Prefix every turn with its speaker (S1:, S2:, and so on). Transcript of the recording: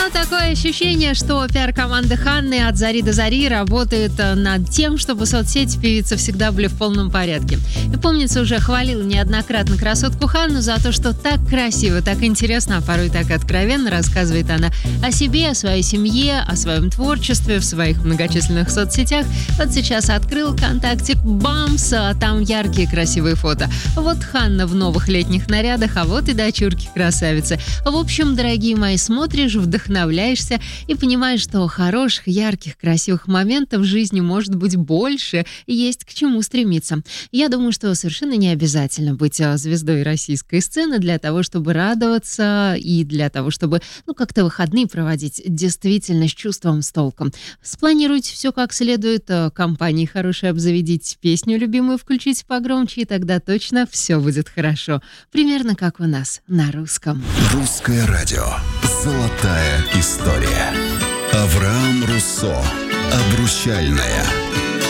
S1: Такое ощущение, что пиар-команда Ханны от зари до зари работает над тем, чтобы соцсети певицы всегда были в полном порядке. И помнится, уже хвалила неоднократно красотку Ханну за то, что так красиво, так интересно, а порой так откровенно рассказывает она о себе, о своей семье, о своем творчестве в своих многочисленных соцсетях. Вот сейчас открыл контактик, бамс, а там яркие красивые фото. Вот Ханна в новых летних нарядах, а вот и дочурки красавицы. В общем, дорогие мои, смотришь, вдохновляешься и понимаешь, что хороших, ярких, красивых моментов в жизни может быть больше, и есть к чему стремиться. Я думаю, что совершенно не обязательно быть звездой российской сцены для того, чтобы радоваться и для того, чтобы, как-то выходные проводить действительно с чувством, с толком. Спланируйте все как следует, компании хорошие обзаведите, песню любимую включите погромче, и тогда точно все будет хорошо. Примерно как у нас на русском.
S2: Русское радио. Золотая история. Авраам Руссо. Обручальная.